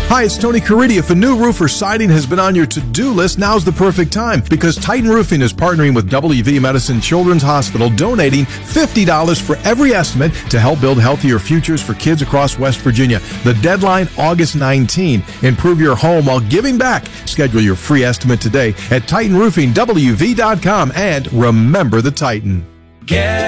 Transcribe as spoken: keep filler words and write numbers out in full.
Hi, it's Tony Caridi. If a new roof or siding has been on your to-do list, now's the perfect time because Titan Roofing is partnering with W V Medicine Children's Hospital, donating fifty dollars for every estimate to help build healthier futures for kids across West Virginia. The deadline, August nineteenth. Improve your home while giving back. Schedule your free estimate today at Titan Roofing W V dot com and remember the Titan. Get